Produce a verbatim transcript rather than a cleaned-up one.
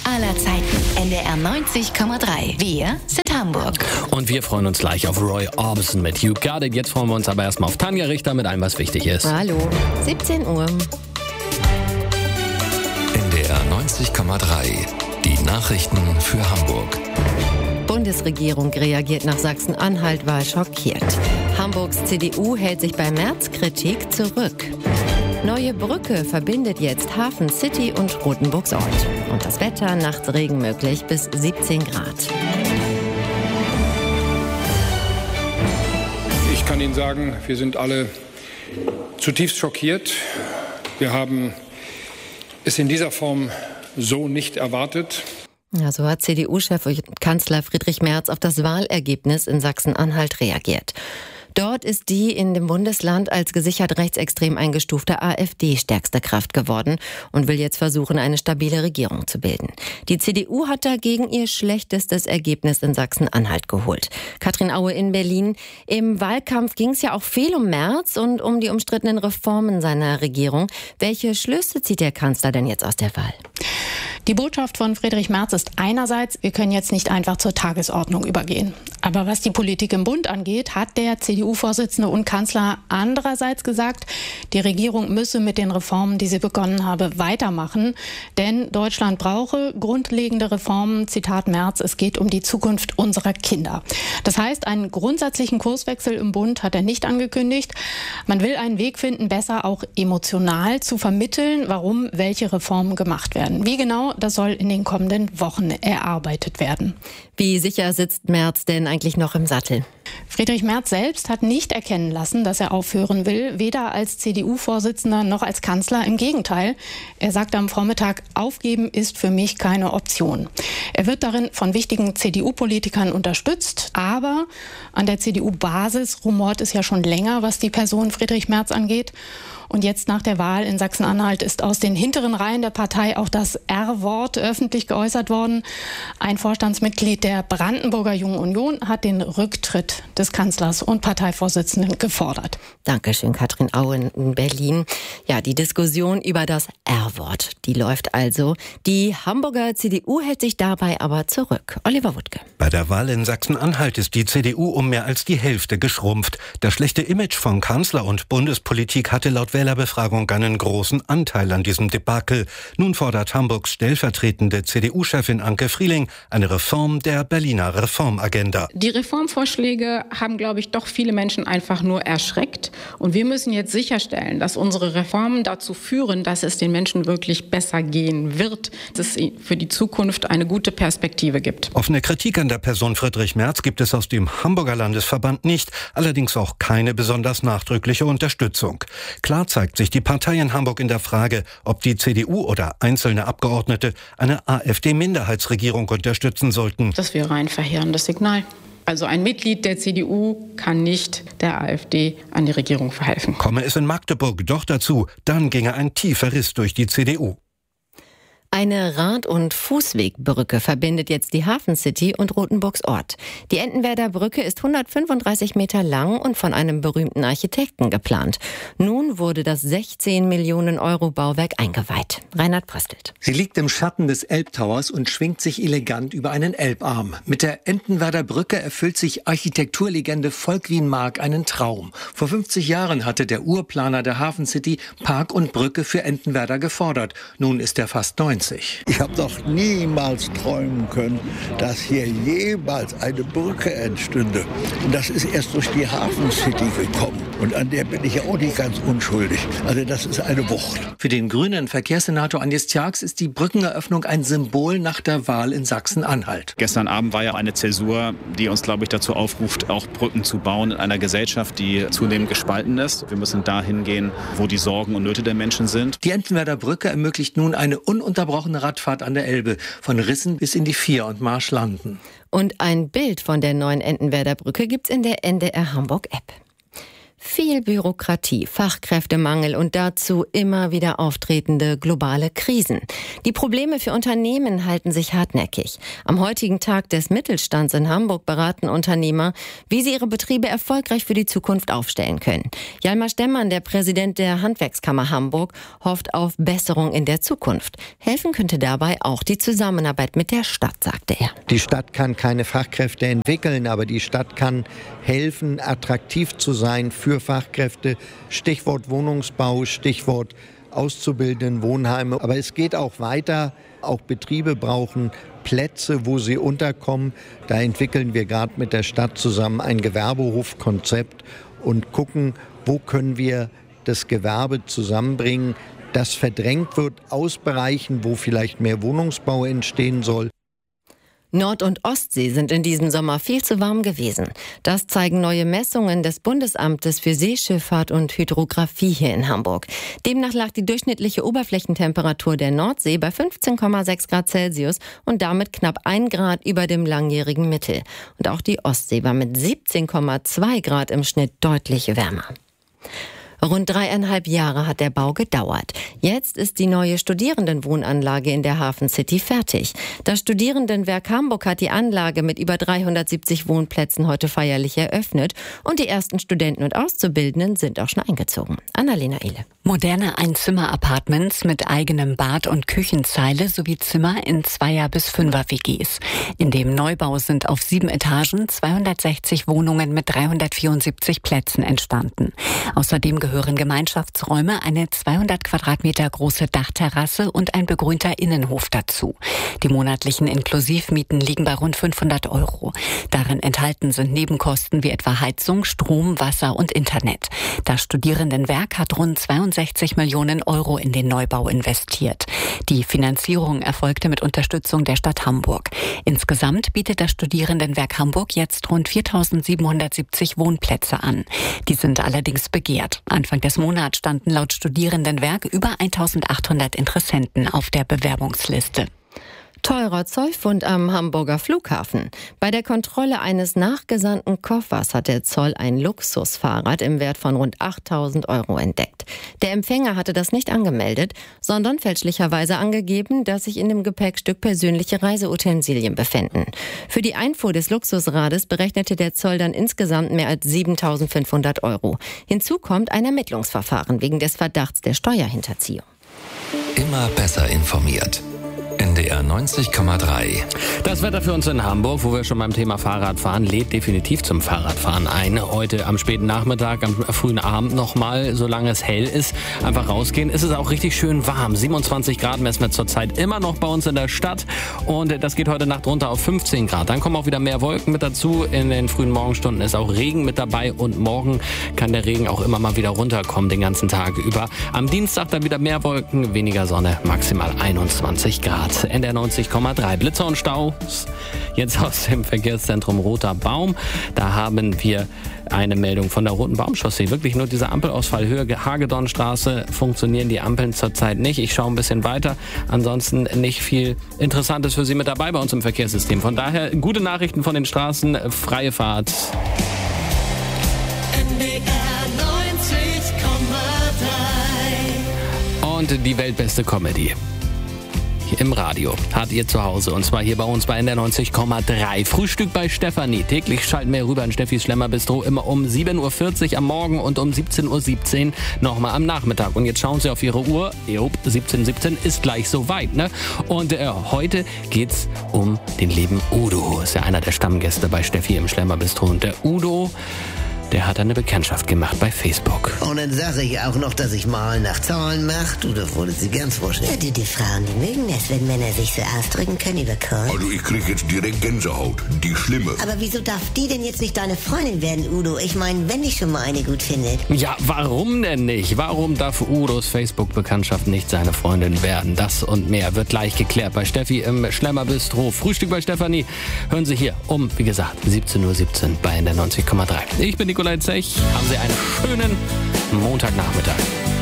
aller Zeiten. N D R neunzig Komma drei. Wir sind Hamburg. Und wir freuen uns gleich auf Roy Orbison mit You Got It. Jetzt freuen wir uns aber erstmal auf Tanja Richter mit allem, was wichtig ist. Hallo, siebzehn Uhr. N D R neunzig Komma drei. Die Nachrichten für Hamburg. Bundesregierung reagiert nach Sachsen-Anhalt, war schockiert. Hamburgs C D U hält sich bei Merz-Kritik zurück. Neue Brücke verbindet jetzt Hafen City und Rothenburgsort. Und das Wetter, nachts Regen möglich bis siebzehn Grad. Ich kann Ihnen sagen, wir sind alle zutiefst schockiert. Wir haben es in dieser Form so nicht erwartet. Ja, so hat C D U-Chef und Kanzler Friedrich Merz auf das Wahlergebnis in Sachsen-Anhalt reagiert. Dort ist die in dem Bundesland als gesichert rechtsextrem eingestufte AfD stärkste Kraft geworden und will jetzt versuchen, eine stabile Regierung zu bilden. Die C D U hat dagegen ihr schlechtestes Ergebnis in Sachsen-Anhalt geholt. Katrin Aue in Berlin. Im Wahlkampf ging es ja auch viel um Merz und um die umstrittenen Reformen seiner Regierung. Welche Schlüsse zieht der Kanzler denn jetzt aus der Wahl? Die Botschaft von Friedrich Merz ist einerseits, wir können jetzt nicht einfach zur Tagesordnung übergehen. Aber was die Politik im Bund angeht, hat der C D U-Vorsitzende und Kanzler andererseits gesagt, die Regierung müsse mit den Reformen, die sie begonnen habe, weitermachen. Denn Deutschland brauche grundlegende Reformen. Zitat Merz, es geht um die Zukunft unserer Kinder. Das heißt, einen grundsätzlichen Kurswechsel im Bund hat er nicht angekündigt. Man will einen Weg finden, besser auch emotional zu vermitteln, warum welche Reformen gemacht werden. Wie genau, das soll in den kommenden Wochen erarbeitet werden. Wie sicher sitzt Merz denn eigentlich noch im Sattel? Friedrich Merz selbst hat nicht erkennen lassen, dass er aufhören will, weder als C D U-Vorsitzender noch als Kanzler. Im Gegenteil, er sagte am Vormittag, aufgeben ist für mich keine Option. Er wird darin von wichtigen C D U-Politikern unterstützt, aber an der C D U-Basis rumort es ja schon länger, was die Person Friedrich Merz angeht. Und jetzt nach der Wahl in Sachsen-Anhalt ist aus den hinteren Reihen der Partei auch das R-Wort öffentlich geäußert worden. Ein Vorstandsmitglied der Brandenburger Jungen Union hat den Rücktritt des Kanzlers und Parteivorsitzenden gefordert. Dankeschön, Katrin Auen in Berlin. Ja, die Diskussion über das R-Wort, die läuft also. Die Hamburger C D U hält sich dabei aber zurück. Oliver Wuttke. Bei der Wahl in Sachsen-Anhalt ist die C D U um mehr als die Hälfte geschrumpft. Das schlechte Image von Kanzler und Bundespolitik hatte laut Wählerbefragung einen großen Anteil an diesem Debakel. Nun fordert Hamburgs stellvertretende C D U-Chefin Anke Frieling eine Reform der Berliner Reformagenda. Die Reformvorschläge haben, glaube ich, doch viele Menschen einfach nur erschreckt. Und wir müssen jetzt sicherstellen, dass unsere Reformen dazu führen, dass es den Menschen wirklich besser gehen wird, dass es für die Zukunft eine gute Perspektive gibt. Offene Kritik an der Person Friedrich Merz gibt es aus dem Hamburger Landesverband nicht, allerdings auch keine besonders nachdrückliche Unterstützung. Klar zeigt sich die Partei in Hamburg in der Frage, ob die C D U oder einzelne Abgeordnete eine AfD-Minderheitsregierung unterstützen sollten. Das wäre ein verheerendes Signal. Also ein Mitglied der C D U kann nicht der AfD an die Regierung verhelfen. Komme es in Magdeburg doch dazu, dann ginge ein tiefer Riss durch die C D U. Eine Rad- und Fußwegbrücke verbindet jetzt die Hafen City und Rothenburgsort. Die Entenwerder Brücke ist hundertfünfunddreißig Meter lang und von einem berühmten Architekten geplant. Nun wurde das sechzehn Millionen Euro Bauwerk eingeweiht. Reinhard Pröstelt. Sie liegt im Schatten des Elbtowers und schwingt sich elegant über einen Elbarm. Mit der Entenwerder Brücke erfüllt sich Architekturlegende Volkwin Mark einen Traum. Vor fünfzig Jahren hatte der Urplaner der Hafen City Park und Brücke für Entenwerder gefordert. Nun ist er fast neunzig. Ich habe doch niemals träumen können, dass hier jemals eine Brücke entstünde. Und das ist erst durch die Hafen City gekommen. Und an der bin ich ja auch nicht ganz unschuldig. Also das ist eine Wucht. Für den grünen Verkehrssenator Agnes Tjax ist die Brückeneröffnung ein Symbol nach der Wahl in Sachsen-Anhalt. Gestern Abend war ja eine Zäsur, die uns, glaube ich, dazu aufruft, auch Brücken zu bauen in einer Gesellschaft, die zunehmend gespalten ist. Wir müssen dahin gehen, wo die Sorgen und Nöte der Menschen sind. Die Entenwerder Brücke ermöglicht nun eine ununterbrochene Radfahrt an der Elbe, von Rissen bis in die Vier und Marschlanden. Und ein Bild von der neuen Entenwerder Brücke gibt's in der N D R Hamburg App. Viel Bürokratie, Fachkräftemangel und dazu immer wieder auftretende globale Krisen. Die Probleme für Unternehmen halten sich hartnäckig. Am heutigen Tag des Mittelstands in Hamburg beraten Unternehmer, wie sie ihre Betriebe erfolgreich für die Zukunft aufstellen können. Hjalmar Stemmann, der Präsident der Handwerkskammer Hamburg, hofft auf Besserung in der Zukunft. Helfen könnte dabei auch die Zusammenarbeit mit der Stadt, sagte er. Die Stadt kann keine Fachkräfte entwickeln, aber die Stadt kann helfen, attraktiv zu sein für Fachkräfte. Stichwort Wohnungsbau, Stichwort Auszubildenden, Wohnheime. Aber es geht auch weiter. Auch Betriebe brauchen Plätze, wo sie unterkommen. Da entwickeln wir gerade mit der Stadt zusammen ein Gewerbehofkonzept und gucken, wo können wir das Gewerbe zusammenbringen, das verdrängt wird aus Bereichen, wo vielleicht mehr Wohnungsbau entstehen soll. Nord- und Ostsee sind in diesem Sommer viel zu warm gewesen. Das zeigen neue Messungen des Bundesamtes für Seeschifffahrt und Hydrographie hier in Hamburg. Demnach lag die durchschnittliche Oberflächentemperatur der Nordsee bei fünfzehn Komma sechs Grad Celsius und damit knapp ein Grad über dem langjährigen Mittel. Und auch die Ostsee war mit siebzehn Komma zwei Grad im Schnitt deutlich wärmer. Rund dreieinhalb Jahre hat der Bau gedauert. Jetzt ist die neue Studierendenwohnanlage in der Hafen City fertig. Das Studierendenwerk Hamburg hat die Anlage mit über dreihundertsiebzig Wohnplätzen heute feierlich eröffnet und die ersten Studenten und Auszubildenden sind auch schon eingezogen. Annalena Ehle. Moderne Einzimmer-Apartments mit eigenem Bad und Küchenzeile sowie Zimmer in Zweier- bis Fünfer-W Gs. In dem Neubau sind auf sieben Etagen zweihundertsechzig Wohnungen mit dreihundertvierundsiebzig Plätzen entstanden. Außerdem gehören Gemeinschaftsräume, eine zweihundert Quadratmeter große Dachterrasse und ein begrünter Innenhof dazu. Die monatlichen Inklusivmieten liegen bei rund fünfhundert Euro. Darin enthalten sind Nebenkosten wie etwa Heizung, Strom, Wasser und Internet. Das Studierendenwerk hat rund zweiundsechzig Millionen Euro in den Neubau investiert. Die Finanzierung erfolgte mit Unterstützung der Stadt Hamburg. Insgesamt bietet das Studierendenwerk Hamburg jetzt rund viertausendsiebenhundertsiebzig Wohnplätze an. Die sind allerdings begehrt. Anfang des Monats standen laut Studierendenwerk über eintausendachthundert Interessenten auf der Bewerbungsliste. Teurer Zollfund am Hamburger Flughafen. Bei der Kontrolle eines nachgesandten Koffers hat der Zoll ein Luxusfahrrad im Wert von rund achttausend Euro entdeckt. Der Empfänger hatte das nicht angemeldet, sondern fälschlicherweise angegeben, dass sich in dem Gepäckstück persönliche Reiseutensilien befänden. Für die Einfuhr des Luxusrades berechnete der Zoll dann insgesamt mehr als siebentausendfünfhundert Euro. Hinzu kommt ein Ermittlungsverfahren wegen des Verdachts der Steuerhinterziehung. Immer besser informiert. N D R neunzig Komma drei. Das Wetter für uns in Hamburg, wo wir schon beim Thema Fahrradfahren, lädt definitiv zum Fahrradfahren ein. Heute am späten Nachmittag, am frühen Abend nochmal, solange es hell ist, einfach rausgehen. Es ist auch richtig schön warm. siebenundzwanzig Grad messen wir zurzeit immer noch bei uns in der Stadt. Und das geht heute Nacht runter auf fünfzehn Grad. Dann kommen auch wieder mehr Wolken mit dazu. In den frühen Morgenstunden ist auch Regen mit dabei. Und morgen kann der Regen auch immer mal wieder runterkommen, den ganzen Tag über. Am Dienstag dann wieder mehr Wolken, weniger Sonne, maximal einundzwanzig Grad. N D R neunzig Komma drei. Blitzer und Staus. Jetzt aus dem Verkehrszentrum Roter Baum. Da haben wir eine Meldung von der Roten Baumchaussee. Wirklich nur dieser Ampelausfall Höhe Hagedornstraße funktionieren die Ampeln zurzeit nicht. Ich schaue ein bisschen weiter. Ansonsten nicht viel Interessantes für Sie mit dabei bei uns im Verkehrssystem. Von daher gute Nachrichten von den Straßen. Freie Fahrt. N D R neunzig Komma drei. Und die weltbeste Comedy im Radio hat ihr zu Hause, und zwar hier bei uns bei N D R neunzig Komma drei. Frühstück bei Stefanie. Täglich schalten wir rüber in Steffis Schlemmerbistro, immer um sieben Uhr vierzig am Morgen und um siebzehn Uhr siebzehn nochmal am Nachmittag. Und jetzt schauen Sie auf Ihre Uhr. Jo, siebzehn Uhr siebzehn ist gleich soweit, ne? Und äh, heute geht's um den lieben Udo. Ist ja einer der Stammgäste bei Steffi im Schlemmerbistro. Und der Udo, der hat eine Bekanntschaft gemacht bei Facebook. Und dann sage ich auch noch, dass ich Malen nach Zahlen mache. Du, das wollte sie ganz vorstellen. Ja, du, die Frauen, die mögen das, wenn Männer sich so ausdrücken können über Kohl. Also ich krieg jetzt direkt Gänsehaut. Die schlimme. Aber wieso darf die denn jetzt nicht deine Freundin werden, Udo? Ich meine, wenn ich schon mal eine gut findet. Ja, warum denn nicht? Warum darf Udos Facebook-Bekanntschaft nicht seine Freundin werden? Das und mehr wird gleich geklärt bei Steffi im Schlemmerbistro. Frühstück bei Stefanie hören Sie hier um, wie gesagt, siebzehn Uhr siebzehn bei N D R neunzig Komma drei. Ich bin Nikolai Zech. Haben Sie einen schönen Montagnachmittag.